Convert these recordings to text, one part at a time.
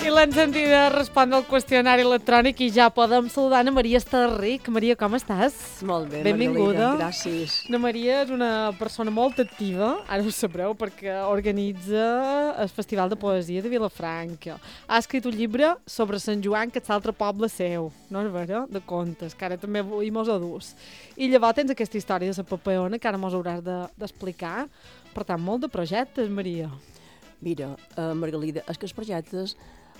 I l'hem sentida respondre al qüestionari electrònic i ja podem saludar Ana Maria Estarric. Maria, com estàs? Molt bé, benvinguda. Margalida, gràcies. Ana Maria és una persona molt activa, ara ho sabreu, perquè organitza el Festival de Poesia de Vilafranca. Ha escrit un llibre sobre Sant Joan, que és l'altre poble seu, no és vera? De contes, que ara també avui mos adús. I llavors tens aquesta història de la papeona, que ara mos hauràs d'explicar. Per tant, molt de projectes, Maria. Mira, Margalida, és que els projectes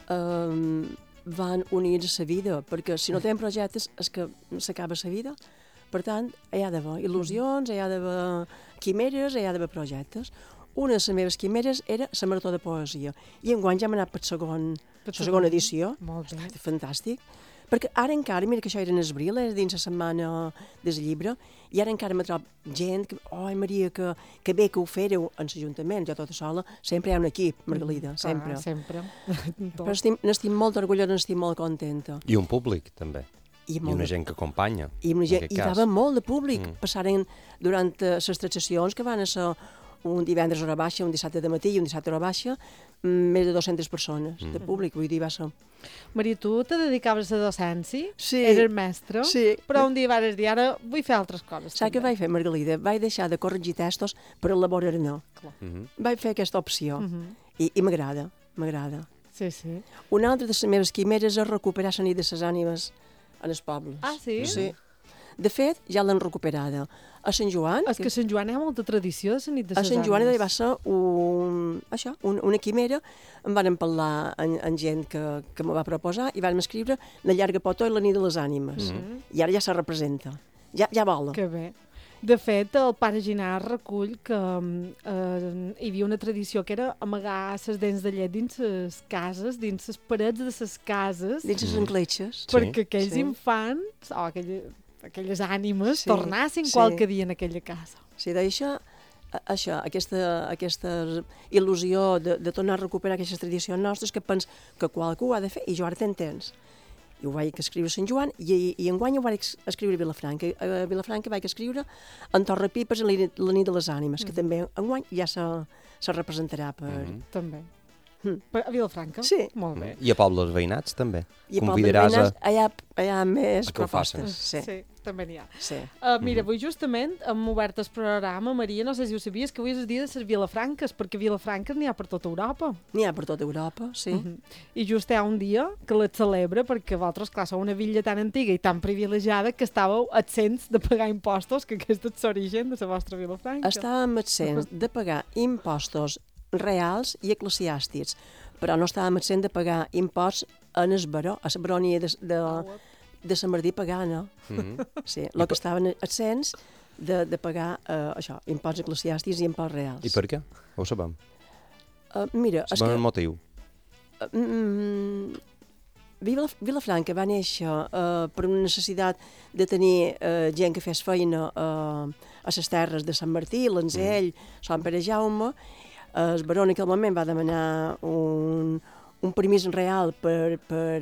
van units a la vida, perquè si no tenen projectes és que s'acaba la vida. Per tant, hi ha d'haver il·lusions, hi ha d'haver quimeres, hi ha d'haver projectes. Una de les meves quimeres era la marató de poesia, i enguany ja hem anat per la segona edició. Molt bé. Fantàstic. Perquè ara encara, mira que això era en abril, dins la setmana del llibre, i ara encara me trobo gent que, Maria, que bé que ho fèreu en l'Ajuntament, jo tota sola, sempre hi ha un equip, Margalida, sempre. Sempre. Però n'estic molt orgullosa, n'estic molt contenta. I un públic, també. I una gent que acompanya. I hi havia molt de públic. Passaren durant les 3 sessions, que van ser un divendres a hora baixa, un dissabte de matí i un dissabte a hora baixa, més de 200 persones de públic, vull dir, va ser. Maria, tu te dedicaves a docència? Sí. Eres mestre? Sí. Però un dia vas dir, ara vull fer altres coses. Saps què vaig fer, Margalida? Vaig deixar de corregir textos per elaborar no. Vaig fer aquesta opció i m'agrada, m'agrada. Sí, sí. Una altra de les meves quimeres és recuperar la nit de les ànimes en els pobles. Ah, sí? Sí. De fet, ja l'han recuperada. A Sant Joan... És que a Sant Joan hi ha molta tradició de la nit de les ànimes. A Sant Joan va ser una quimera. Em van parlar amb gent que m'ho va proposar i vam escriure La llarga potó i la nit de les ànimes. I ara ja se representa. Ja vola. Que bé. De fet, el pare Ginàs recull que hi havia una tradició que era amagar les dents de llet dins les cases, dins les parets de les cases. Dins les encletxes. Perquè aquells infants, o aquelles ànimes, tornassin qualque dia en aquella casa. Sí, d'això, aquesta il·lusió de tornar a recuperar aquestes tradicions nostres que pens que qualcú ho ha de fer, i jo ara t'entens. I ho vaig escriure a Sant Joan i enguany ho vaig escriure a Vilafranca. A Vilafranca vaig escriure en Torrepipes i la nit de les ànimes, que també enguany ja se representarà per... També. A Vilafranca? Sí. Molt bé. I a pobles veïnats, també. I a pobles veïnats hi ha més propostes. Sí, també n'hi ha. Sí. Mira, avui justament hem obert el programa, Maria, no sé si ho sabies, que avui és el dia de les Vilafranques, perquè Vilafranques n'hi ha per tota Europa. N'hi ha per tota Europa, sí. I just hi ha un dia que les celebra, perquè vosaltres, clar, sou una villa tan antiga i tan privilegiada que estàveu absents de pagar impostos, que aquest és l'origen de la vostra Vilafranca. Estàvem absents de pagar impostos reals i eclesiàstics, però no estàvem absents de pagar imposts en el baró, a la baronia de Sant Martí pagana. Sí, el que estaven absents de pagar imposts eclesiàstics i imposts reals. I per què? Ho sabem. Mira, és que... el motiu. Vilafranca va néixer per una necessitat de tenir gent que fes feina a les terres de Sant Martí, l'Anzell, Sant Pere Jaume. El baró en aquell moment va demanar un permís real per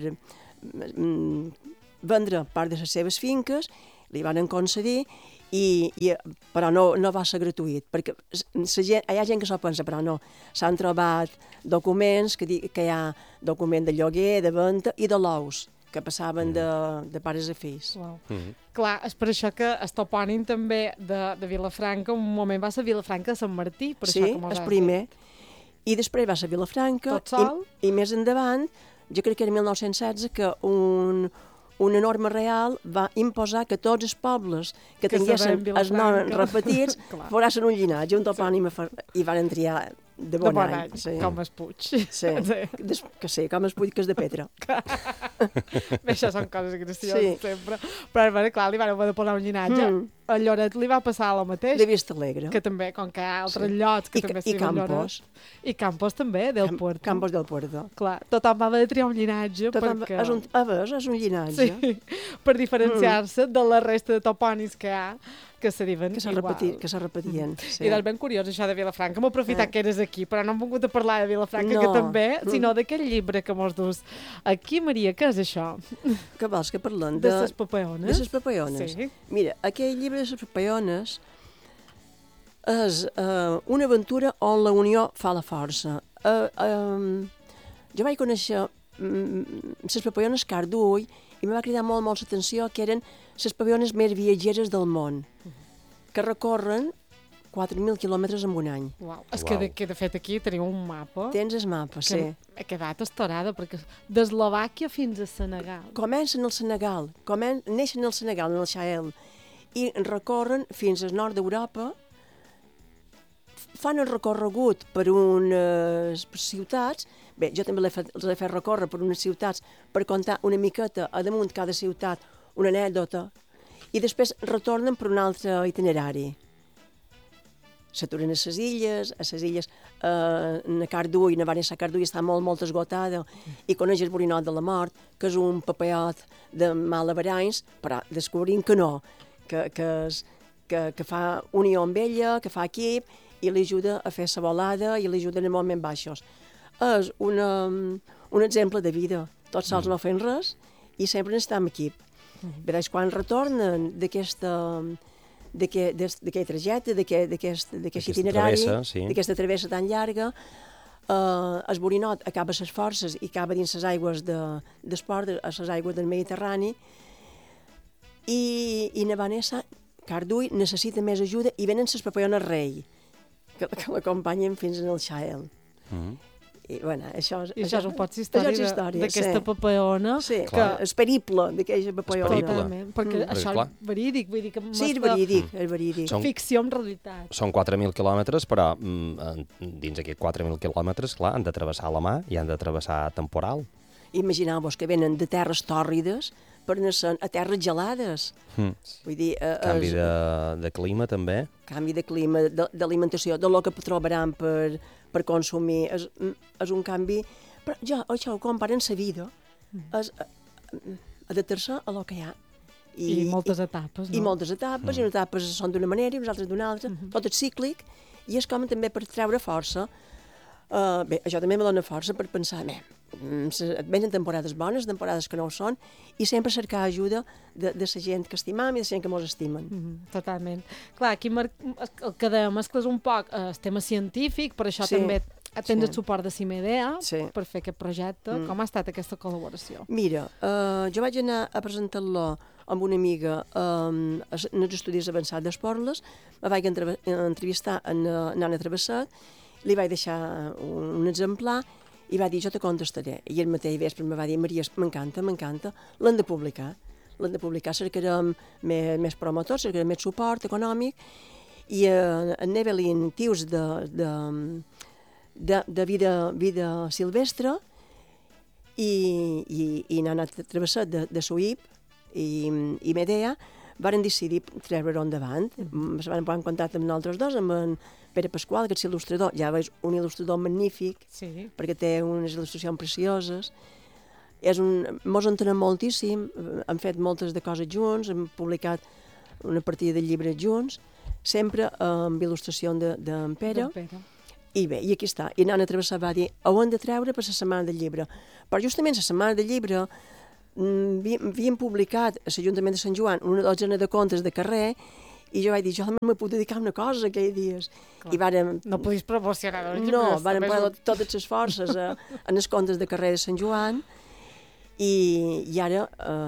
vendre part de les seves finques, li van concedir, però no va ser gratuït, perquè hi ha gent que s'ho pensa, però no. S'han trobat documents que hi ha document de lloguer, de venda i de l'ous, que passaven de pares a fills. Wow. Clar, és per això que el topònim també de Vilafranca, un moment va ser Vilafranca de Sant Martí. Per sí, el primer. I després va ser Vilafranca. Tot sol? I més endavant, jo crec que era 1916, que un enorme real va imposar que tots els pobles que tinguessin els noms repetits fossin un llinatge, un topònim, i van triar de bon any. Sí. Com es Puig. Sí, que sí, com es Puig, que és de Petra. Bé, això són coses gracioses sempre. Però, clar, li van haver de posar un llinatge. A Lloret li va passar el mateix. De Vista Alegre. Que també, com que hi ha altres llocs que també s'hi van Lloret. I Campos també, del Puerto. Campos del Puerto. Clar, tothom va haver de triar un llinatge perquè... És un llinatge. Sí, per diferenciar-se de la resta de topònims que hi ha, que se diuen igual. Que se repetien. Sí. I és ben curiós això de Vilafranca. M'ho he aprofitat que eres aquí, però no hem vingut a parlar de Vilafranca, que també, sinó d'aquest llibre que mos dus. Aquí, Maria, què és això? Què vols que parlem? De les papeones. De les papeones. Sí. Mira, aquell llibre de les papeones és una aventura on la unió fa la força. Jo vaig conèixer les papallones Cardull, i em va cridar molt l'atenció que eren les papallones més viatgeres del món, que recorren 4.000 quilòmetres en un any. Uau. És que de fet aquí teniu un mapa. Tens el mapa, sí. He quedat estorada, perquè d'Eslovàquia fins a Senegal. Comencen al Senegal, neixen al Senegal, en el Sahel, i recorren fins al nord d'Europa, fan el recorregut per unes ciutats. Bé, jo també els he fet recórrer per unes ciutats per contar una miqueta a damunt cada ciutat una anècdota, i després retornen per un altre itinerari. S'aturen a les illes, a Cardull, a Vanessa Cardull està molt esgotada, i coneix el borinot de la mort, que és un papallot de malabaranys, però descobrint que no, que fa unió amb ella, que fa equip, i li ajuda a fer la volada i li ajuda en moments baixos. És un exemple de vida. Tots sols no fem res i sempre estem en equip. Veuràs, quan retornen d'aquest trajecte, d'aquest itinerari, d'aquesta travessa tan llarga, el borinot acaba les forces i acaba dins les aigües d'esport, a les aigües del Mediterrani, i na Vanessa Cardull necessita més ajuda i venen les papallones rei, que l'acompanyen fins al Sahel. I, bueno, això és un pot història d'aquesta papallona. Sí, és periple d'aquesta papallona. Totalment, perquè això és verídic. Vull dir que sí, és verídic. Ficció en realitat. Són 4.000 quilòmetres, però dins d'aquests 4.000 quilòmetres, clar, han de travessar la mà i han de travessar temporal. Imagineu-vos que venen de terres tòrrides per anar a terres gelades. Vull dir, canvi de clima, també. Canvi de clima, d'alimentació, de lo que trobaran per consumir. És un canvi... Però jo, això ho comparo amb la vida. És adaptar-se a lo que hi ha. I moltes etapes, no? I moltes etapes, i unes etapes són d'una manera i unes altres d'una altra. Tot és cíclic, i és com també per treure força. Bé, això també me dona força per pensar, et venen temporades bones, temporades que no ho són, i sempre cercar ajuda de la gent que estimam i de la gent que mos estimen. Totalment. Clar, aquí el que dèiem és que és un poc el tema científic, per això també tens el suport de Cimedea per fer aquest projecte. Com ha estat aquesta col·laboració? Mira, jo vaig anar a presentar-lo amb una amiga en els estudis avançats d'Esporles, me vaig entrevistar en Anna Travesset, li vaig deixar un exemplar i va dir, jo te contestaré. I el mateix vespre me va dir, Maria, m'encanta, l'hem de publicar. Cercarem més promotors, cercarem més suport econòmic, i en Evelyn Tius de vida silvestre i Nana Travesset de Suïp i Medea varen decidir treure-ho endavant. Es van posar en contacte amb nosaltres dos, amb en Pere Pasqual, que és il·lustrador. Ja és un il·lustrador magnífic, perquè té unes il·lustracions precioses. Mos entenem moltíssim, hem fet moltes de coses junts, hem publicat una partida de llibres junts, sempre amb il·lustració d'en Pere. I bé, i aquí està. I Nana Travesset va dir, ho hem de treure per la Setmana del Llibre. Però justament la Setmana del Llibre havien publicat a l'Ajuntament de Sant Joan una dotzena de contes de carrer, i jo vaig dir, jo també me puc dedicar a una cosa aquells dies. No podies proporcionar els llibres. No, vàrem posar totes les forces en els contes de carrer de Sant Joan, i ara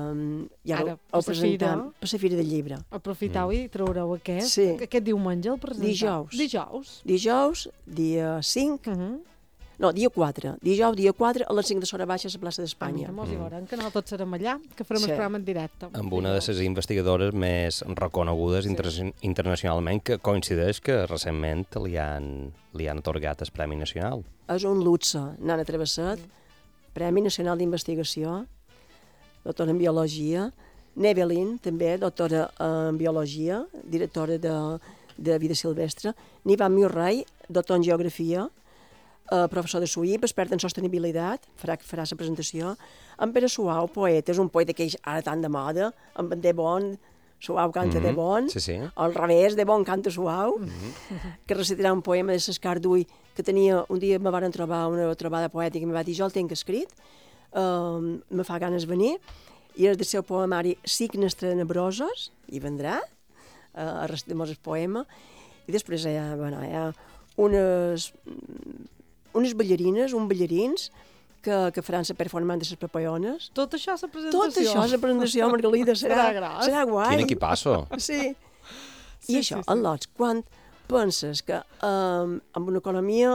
ho presentem per la Fira del Llibre. Aprofitau i traureu aquest diumenge el presenteu. Dijous, dia 5, no, dia 4. Dijous, dia 4, a les 5 de Sora Baixa, a la plaça d'Espanya. Mos hi veurem, que no tots serem allà, que farem el programa en directe. Amb una de les investigadores més reconegudes internacionalment, que coincideix que recentment li han atorgat el Premi Nacional. És un luxe, Nana Travesset, Premi Nacional d'Investigació, doctora en Biologia, Nevelin, també, doctora en Biologia, directora de Vida Silvestre, Nivan Murray, doctor en Geografia, professor de Suïp, expert en sostenibilitat, farà la presentació. En Pere Suau, poeta, és un poeta que és ara tan de moda, en De Bon, Suau canta De Bon, al revés, De Bon canta Suau, que recitarà un poema de Cardull, que tenia, un dia me van trobar una trobada poètica i me va dir, jo el tinc escrit, me fa ganes venir, i és del seu poemari Signes Tenebrosos, i vendrà, a recitar-nos el poema, i després hi ha unes ballarines, ballarins, que faran la performance de les papayones. Tot això és la presentació. Tot això és la presentació, Margalida, serà guai. Quin equipasso. Sí. Sí, I això, sí. en lots, quan penses que amb una economia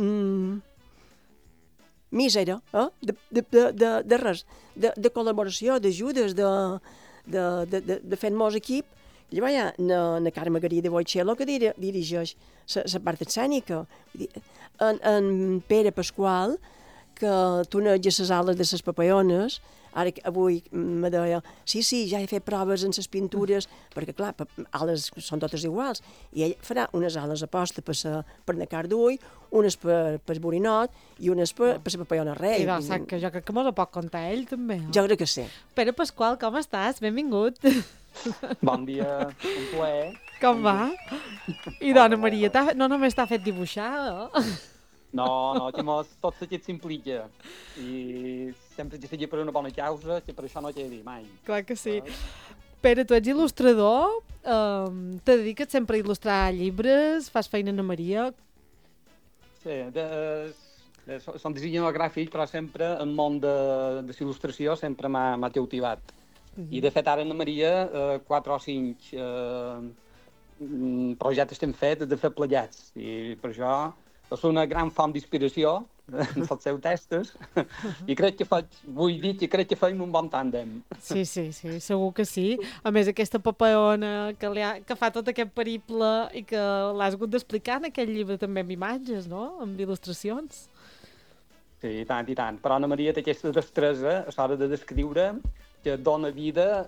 mísera, de res, de col·laboració, d'ajudes, de fer molts equip, llavors hi ha na Carme Garí de Boixello que dirigeix la part escènica. En Pere Pasqual, que tuneja les ales de les papayones, ara que avui me deia, sí, ja he fet proves en les pintures, perquè clar, ales són totes iguals, i ell farà unes ales a posta per na Cardull, unes per Borinot i unes per la papallona rei. I doncs, que jo crec que mos ho pot contar ell també. Jo crec que sí. Pere Pasqual, com estàs? Benvingut. Bon dia, un plaer. Com va? I dona Maria, no només t'ha fet dibuixar, No, que tot aquest s'implica. I sempre que sigui per una bona causa, que per això no t'he de dir mai. Clar que sí. Pere, tu ets il·lustrador, te dediques sempre a il·lustrar llibres, fas feina a Maria. Sí, som dissenyador gràfic, però sempre el món de il·lustració sempre m'ha cautivat. I de fet ara a Maria 4 o 5 projectes que hem fet de fer plegats. I per això és una gran font d'inspiració en els seus textos i crec que crec que feim un bon tàndem. Sí, segur que sí. A més, aquesta papallona que fa tot aquest periple i que l'has hagut d'explicar en aquest llibre també amb imatges, no? Amb il·lustracions. Sí, i tant. Però Anna Maria té aquesta destresa a l'hora de descriure que dona vida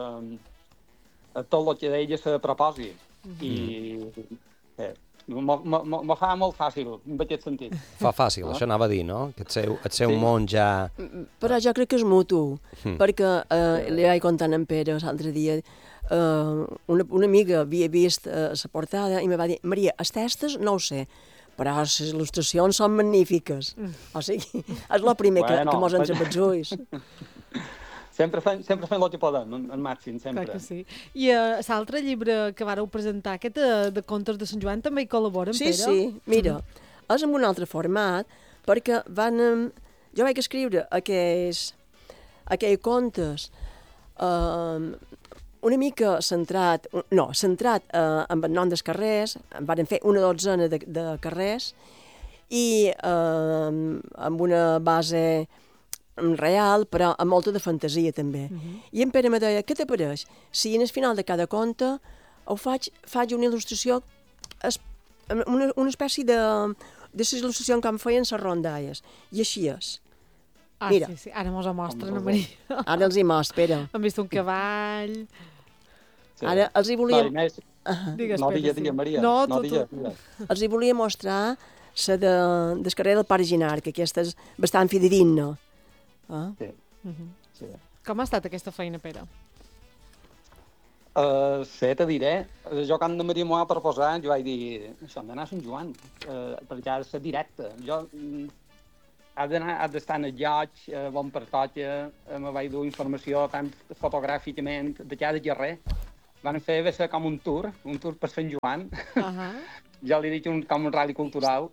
a tot el que d'ella se proposi. I m'ho fa molt fàcil, en aquest sentit. Fa fàcil, això anava a dir, no? Que el seu món ja... Però jo crec que és mutu, perquè li vaig contant en Pere l'altre dia, una amiga havia vist la portada i me va dir, Maria, els textos no ho sé, però les il·lustracions són magnífiques. O sigui, és el primer que mos encep els ulls. Sempre fem el que podem, al màxim, sempre. Clar que sí. I l'altre llibre que vareu presentar, aquest de contes de Sant Joan, també hi col·laboren, Pere? Sí, mira, és en un altre format, perquè jo vaig escriure aquells contes una mica centrat en el nom dels carrers, varen fer una dotzena de carrers, i amb una base real, però amb molta de fantasia també. I en Pere me deia, què t'apareix? Si en el final de cada conte faig una il·lustració, una espècie de les il·lustracions com feien les rondalles. I així és. Mira. Sí, ara mos ho mostren, a Maria. Ara els hi mostra, Pere. Han vist un cavall... Sí. Ara els hi volíem... Digues, Digues, Maria. No, tu. Els hi volia mostrar la del carrer del Pare Ginard, que aquesta és bastant fidedigna. Sí. Com ha estat aquesta feina, Pere? Te diré, jo quan la Maria m'ho va proposar, jo vaig dir, això hem d'anar a Sant Joan, perquè ha de ser directe. Jo ha d'estar en el lloc, on pertoca, me vaig dur informació tant fotogràficament de cada carrer. Van fer com un tour per Sant Joan. Jo li dic com un rally cultural.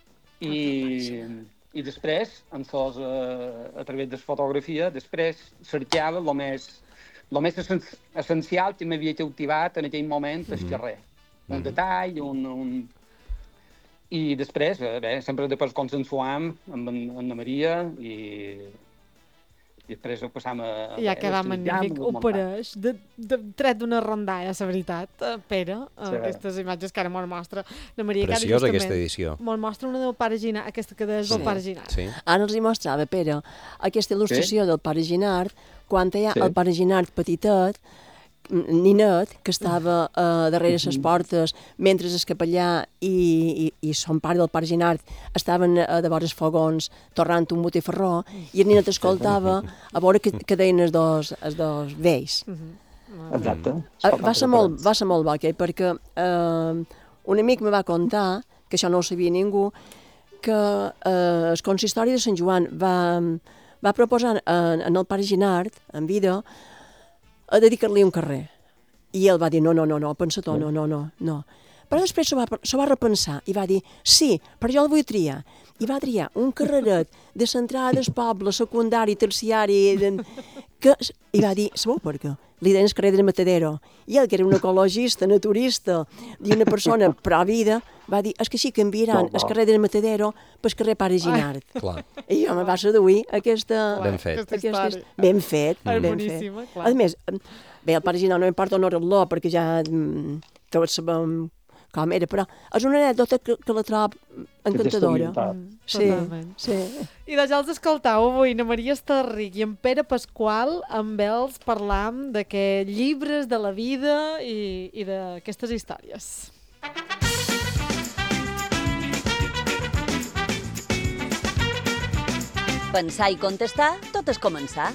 I després, a través de la fotografia, després cercava el més essencial que m'havia cautivat en aquell moment al carrer. Un detall, I després, sempre consensuam amb en Maria i després ho passam a... Ja queda magnífic, ho pareix, tret d'una rondalla, la veritat, Pere, aquestes imatges que ara me'l mostra la Maria. Preciosa aquesta edició. Me'l mostra una del Pare Ginard, aquesta que és del Pare Ginard. Sí. Ara els hi mostrava, Pere, aquesta il·lustració del Pare Ginard, quan hi ha el Pare Ginard petitet, ninet, que estava darrere les portes, mentre el capellà i son pare del Pare Ginard estaven de vora els fogons torrant un botifarró, i el ninet escoltava a veure què deien els dos vells. Exacte. Va ser molt bo, perquè un amic me va contar, que això no ho sabia ningú, que el consistori de Sant Joan va proposar en el Pare Ginard, en vida, a dedicar-li un carrer. I ell va dir, no, pensa tu, no. Però després s'ho va repensar i va dir, sí, però jo el vull triar. I va triar un carreret de l'entrada del poble, secundari, terciari, i va dir, sabeu per què? Li deien el carrer del Matadero. I ell, que era un ecologista, naturista, i una persona pro-vida, va dir, és que així canviaran el carrer del Matadero pel carrer Pare Ginard. Clar. I jo me va seduir aquesta... Ben fet. Aquesta història. Ben fet, És ben boníssima, fet. clar. A més, bé, el Pare Ginard no m'importa honor-lo, perquè ja tots sabem com era, però és una anècdota que la trobo encantadora. Sí, Totalment. sí. I de ja els escoltau avui, na Maria Estarric i en Pere Pasqual, amb ells parlam d'aquests llibres de la vida i d'aquestes històries. Pensar i contestar, tot és començar.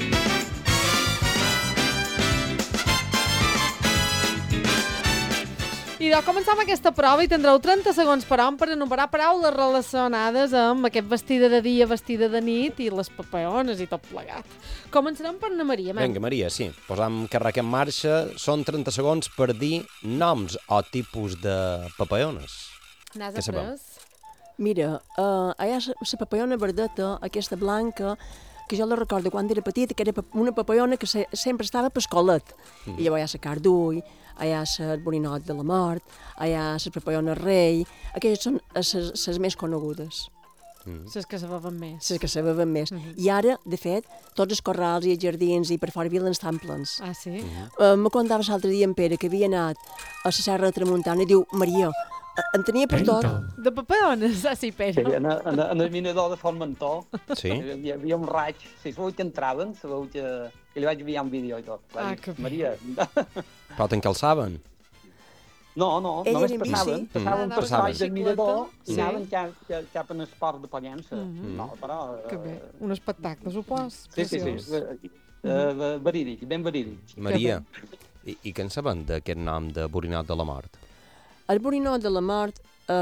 I de començar amb aquesta prova i tindreu 30 segons per on per enumerar paraules relacionades amb aquest vestida de dia, vestida de nit i les papeones i tot plegat. Començarem per na Maria. Vinga, Maria, sí. Posam carrec en marxa. Són 30 segons per dir noms o tipus de papeones. N'has Què sabem? après? Mira, allà la papallona verdeta, aquesta blanca, que jo la recordo quan era petita, que era una papallona que sempre estava per escolet. I llavors hi ha la cardull, hi ha el borinot de la mort, hi ha la papallona rei, aquelles són les més conegudes, Les que sabaven més. les que sabaven més. I ara, de fet, tots els corrals i els jardins i per fora vilen estan plens. Ah, sí? Me contava l'altre dia en Pere que havia anat a la Serra de Tramuntana i diu, Maria, en tenia per tot. De papeones? Ah, sí, Sí, Pere. en el minador de Formentor Sí? hi havia un raig, si sabeu que entraven, sabeu que li vaig enviar un vídeo i tot. Ah, Vaig dir, que bé. Maria, Però t'encalçaven. no, Ell només era en passaven, bici. passaven per Passaven. baix del mirador i Sí. anaven cap en esport de Pollença. No, però... Que bé. Un espectacle, supos. Sí, sí, Preciós. sí. Verídic, ben verídic. Maria, i què en sabem d'aquest nom de borinot de la mort? El borinot de la mort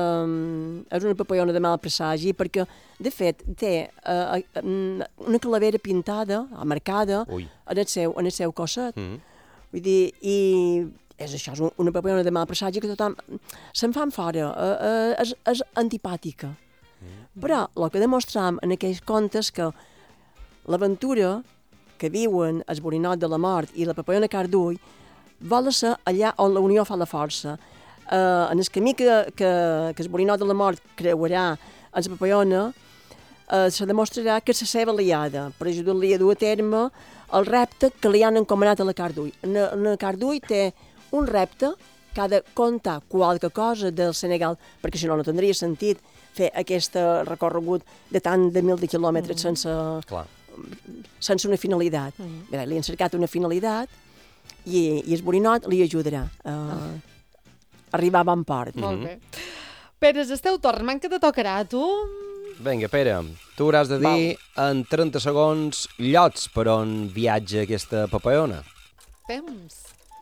és una papallona de mal presagi perquè, de fet, té una calavera pintada, marcada, Ui. en el seu cosset. Mm. Vull dir, i és això, és una papallona de mal presagi que tothom se'n fan fora, és antipàtica. Però el que demostrem en aquells contes que l'aventura que viuen el borinot de la mort i la papallona cardull vol ser allà on la unió fa la força. En el camí que el borinot de la mort creuarà en la papallona, se demostrarà que és la seva aliada per ajudar-li a dur a terme el repte que li han encomanat a la cardull. La cardull té un repte que ha de contar qualque cosa del Senegal, perquè si no, no tindria sentit fer aquest recorregut de tant de mil de quilòmetres Clar. sense una finalitat. Bé, li han cercat una finalitat i el borinot li ajudarà a arribar a bon port. Molt bé. Pere, és el teu torn. Man que te tocarà, tu? Vinga, Pere, tu hauràs de dir en 30 segons llocs per on viatja aquesta papallona. Temps.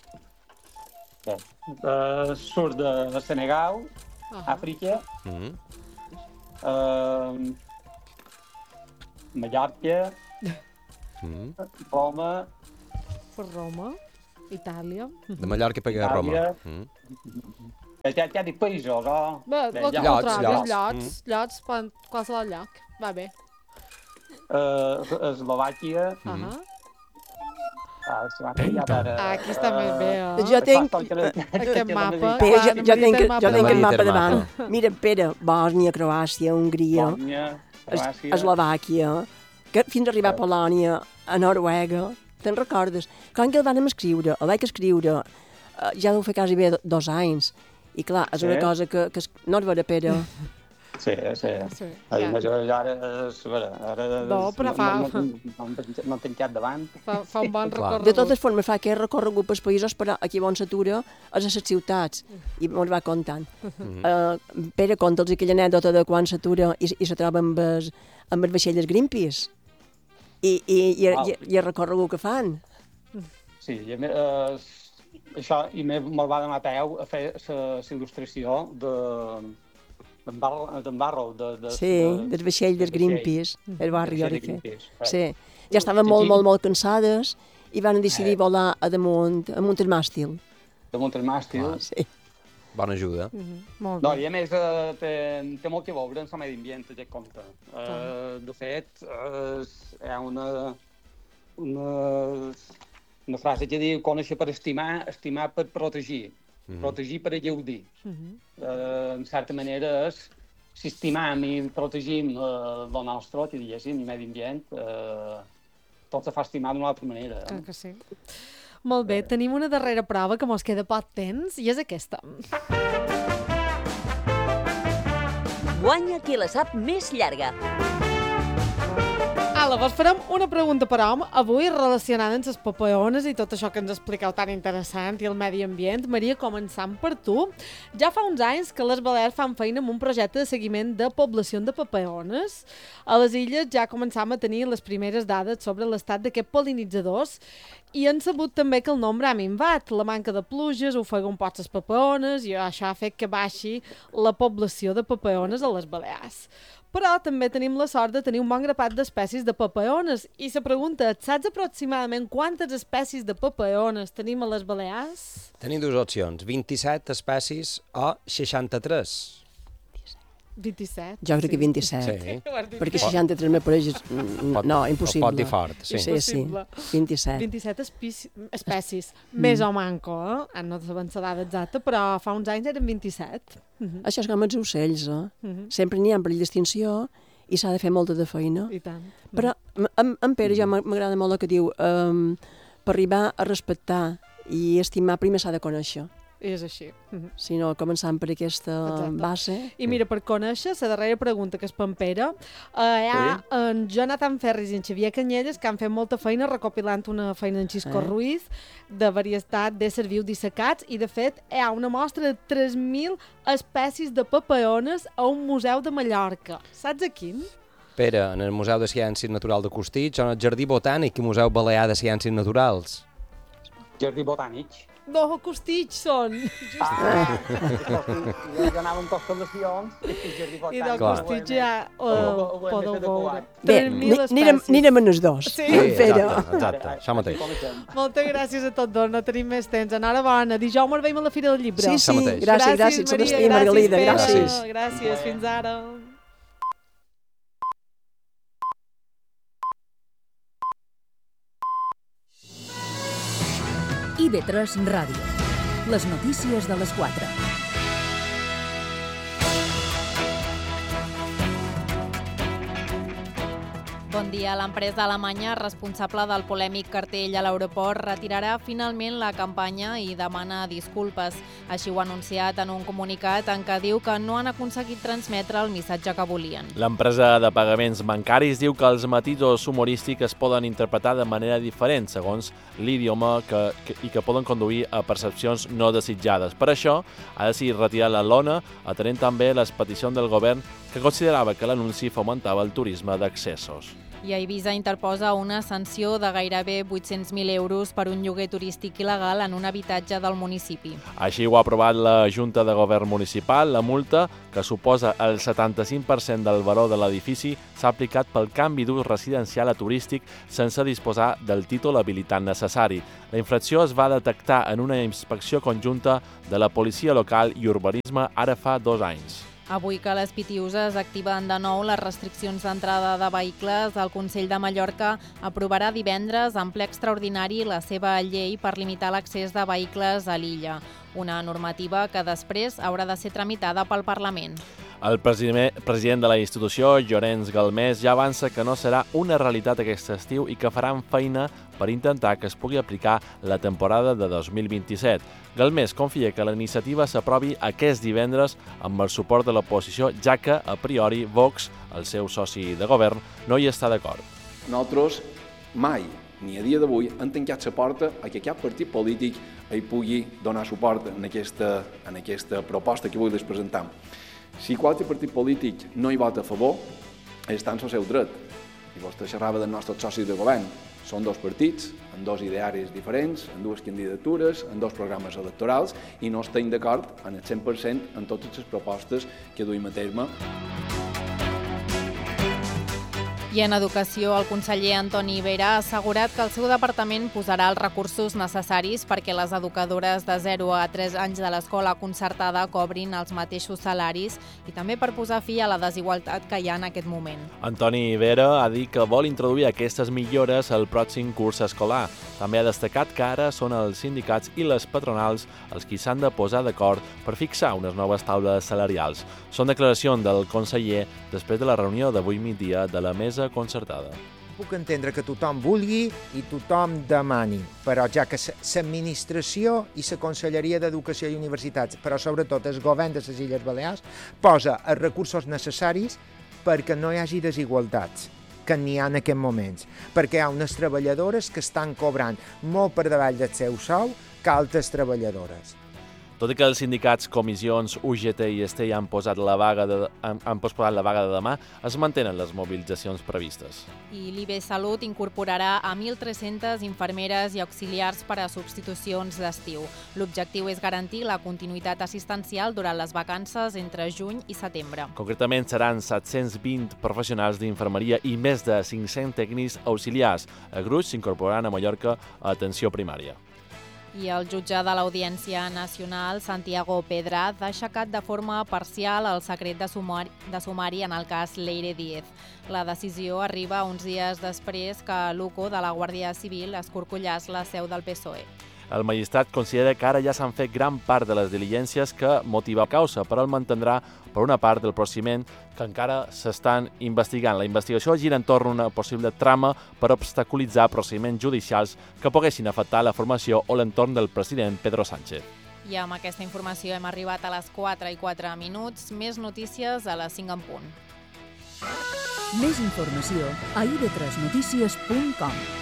Bé, surt de Senegal, Àfrica, Mm. Mallorca, Mm. Roma, Per Roma, Itàlia. De Mallorca pega a Roma. Itàlia. Mm. ja dic països, o... Bé, el que Llocs, trobis, llocs. llocs, qualsevol lloc. Va bé. Eslovàquia, Eslovàquia per... Aquí està més bé, Jo tinc aquest mapa. Pere, Clar, jo tinc el mapa el davant. mapa el davant. mapa. Mira, Pere, Bòsnia, Croàcia, Hongria, Bòsnia, Croàcia... Eslovàquia, que fins a arribar a Polònia, a Noruega. Te'n recordes? Quan que el vam escriure, el vaig escriure, ja deu fer quasi bé 2 anys. I clar, és una Sí. cosa que no és vera, Pere. Sí, sí. Sí, Ai, ja. jo ara... Ara No, però fa- No tenc cap davant. Fa un bon Clar. recorregut. De totes formes, fa aquest recorregut pels països, però aquí on s'atura és a les ciutats, i ens va contant. Pere, conta'ls aquella anècdota de quan s'atura i se troba amb els vaixelles Greenpeace. I el recorregut que fan. Sí, i a més, això, i me'l va donar peu a fer la il·lustració d'en Barrow. Sí, dels vaixells dels Greenpeace, el barri vaixell de Orique. Greenpeace. Sí, ja estaven molt cansades i van decidir volar amunt el màstil. Damunt el màstil. Sí. Bona ajuda. Molt No, bé. i a més té molt que veure amb el medi ambient, aquest compte. De fet, hi ha una frase que diu conèixer per estimar, estimar per protegir, protegir per alleudir. En certa manera és, si estimam i protegim el nostre, que diguéssim, el medi ambient, tot se fa estimar d'una altra manera. Clar que sí. Molt bé, tenim una darrera prova que mos queda poc temps i és aquesta. Guanya qui la sap més llarga. Ala, vos farem una pregunta per hom, avui relacionada amb les papeones i tot això que ens expliqueu tan interessant i el medi ambient. Maria, començant per tu. Ja fa uns anys que les Balears fan feina amb un projecte de seguiment de població de papeones. A les illes ja començam a tenir les primeres dades sobre l'estat d'aquests pol·linitzadors i han sabut també que el nombre ha minvat. La manca de pluges ofega un poc les papeones i això ha fet que baixi la població de papeones a les Balears. Però també tenim la sort de tenir un bon grapat d'espècies de papeones. I la pregunta, et saps aproximadament quantes espècies de papeones tenim a les Balears? Tenim dues opcions, 27 espècies o 63. 27. Jo crec que 27. Sí. Perquè 63 me pareix... No, impossible. Pot dir fort, sí. Sí, sí, 27. 27 espècies. Més o manco, no sabem la dada exacta, però fa uns anys eren 27. Això és com els ocells, Sempre n'hi ha en perill d'extinció i s'ha de fer molta de feina. I tant. Però en Pere ja m'agrada molt el que diu, per arribar a respectar i estimar primer s'ha de conèixer. És així. Si no, començant per aquesta base... I mira, per conèixer, la darrera pregunta, que és per en Pere, hi ha en Jonathan Ferris i en Xavier Canyelles, que han fet molta feina recopilant una feina en Xisco Ruiz de varietat d'éssers vius dissecats, i de fet hi ha una mostra de 3.000 espècies de papeones a un museu de Mallorca. Saps a quin? Pere, en el Museu de Ciències Naturals de Costitx o en el Jardí Botànic i Museu Balear de Ciències Naturals? Jardí Botànic. No, Costitx són. Jo anava amb constel·lacions i el Jardí Botànic. I del Costitx ja podeu veure. Bé, 3.000 espècies. anirem en els dos. Sí. Pere. Exacte, això mateix. Moltes gràcies a tots dos, no tenim més temps. Enhorabona. Dijous ens veiem a la Fira del Llibre. Sí, Això mateix. gràcies, Maria, i Margalida, Pere. gràcies. Gràcies, fins ara. IB3 Ràdio. Les notícies de les 4. Bon dia. L'empresa alemanya responsable del polèmic cartell a l'aeroport retirarà finalment la campanya i demana disculpes. Així ho ha anunciat en un comunicat en què diu que no han aconseguit transmetre el missatge que volien. L'empresa de pagaments bancaris diu que els matisos humorístics es poden interpretar de manera diferent segons l'idioma i que poden conduir a percepcions no desitjades. Per això ha decidit retirar la lona, atenent també les peticions del govern que considerava que l'anunci fomentava el turisme d'accessos. I a Eivissa interposa una sanció de gairebé 800.000 euros per un lloguer turístic il·legal en un habitatge del municipi. Així ho ha aprovat la Junta de Govern Municipal. La multa, que suposa el 75% del valor de l'edifici, s'ha aplicat pel canvi d'ús residencial a turístic sense disposar del títol habilitant necessari. La infracció es va detectar en una inspecció conjunta de la Policia Local i Urbanisme ara fa 2 anys. Avui que les Pitiüses activen de nou les restriccions d'entrada de vehicles, el Consell de Mallorca aprovarà divendres en ple extraordinari la seva llei per limitar l'accés de vehicles a l'illa, una normativa que després haurà de ser tramitada pel Parlament. El president de la institució, Llorenç Galmés, ja avança que no serà una realitat aquest estiu i que faran feina per intentar que es pugui aplicar la temporada de 2027. Galmés confia que la iniciativa s'aprovi aquest divendres amb el suport de l'oposició, ja que, a priori, Vox, el seu soci de govern, no hi està d'acord. Nosaltres mai, ni a dia d'avui, hem tancat la porta a que cap partit polític hi pugui donar suport en aquesta proposta que avui les presentem. Si qualsevol partit polític no hi vota a favor, està en el seu dret. I vostè xerrava dels nostres socis de govern. Són 2 partits, amb 2 idearis diferents, amb 2 candidatures, amb 2 programes electorals, i no estem d'acord en el 100% en totes les propostes que duim a terme. I en educació, el conseller Antoni Vera ha assegurat que el seu departament posarà els recursos necessaris perquè les educadores de 0 a 3 anys de l'escola concertada cobrin els mateixos salaris i també per posar fi a la desigualtat que hi ha en aquest moment. Antoni Vera ha dit que vol introduir aquestes millores al pròxim curs escolar. També ha destacat que ara són els sindicats i les patronals els qui s'han de posar d'acord per fixar unes noves taules salarials. Són declaracions del conseller després de la reunió d'avui migdia de la mesa concertada. Puc entendre que tothom vulgui i tothom demani, però ja que l'administració i la Conselleria d'Educació i Universitats, però sobretot el govern de les Illes Balears, posa els recursos necessaris perquè no hi hagi desigualtats que n'hi ha en aquests moments, perquè hi ha unes treballadores que estan cobrant molt per davall del seu sou que altres treballadores. Tot i que els sindicats, comissions, UGT i Estell han posposat la vaga de demà, es mantenen les mobilitzacions previstes. I l'IB Salut incorporarà a 1.300 infermeres i auxiliars per a substitucions d'estiu. L'objectiu és garantir la continuïtat assistencial durant les vacances entre juny i setembre. Concretament seran 720 professionals d'infermeria i més de 500 tècnics auxiliars. A gruix s'incorporaran a Mallorca a atenció primària. I el jutge de l'Audiència Nacional, Santiago Pedraz, ha aixecat de forma parcial el secret de sumari en el cas Leire Díez. La decisió arriba uns dies després que l'UCO de la Guàrdia Civil escorcollàs la seu del PSOE. El magistrat considera que ara ja s'han fet gran part de les diligències que motiva la causa, però el mantindrà per una part del procediment que encara s'estan investigant. La investigació gira entorn a una possible trama per obstaculitzar procediments judicials que poguessin afectar la formació o l'entorn del president Pedro Sánchez. I amb aquesta informació hem arribat a les 4:04. Més notícies a les 5 en punt. Més informació a ib3notícies.com.